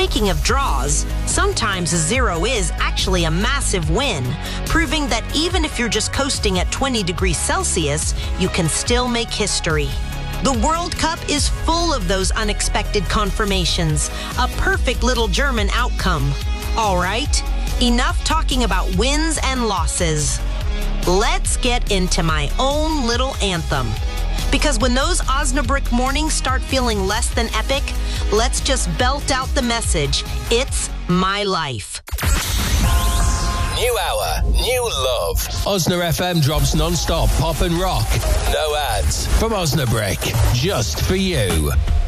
speaking of draws, sometimes a 0 is actually a massive win, proving that even if you're just coasting at 20 degrees Celsius, you can still make history. The World Cup is full of those unexpected confirmations, a perfect little German outcome. All right, enough talking about wins and losses. Let's get into my own little anthem. Because when those Osnabrück mornings start feeling less than epic, let's just belt out the message. It's my life. New hour, new love. Osna FM drops non-stop pop and rock. No ads from Osnabrück, just for you.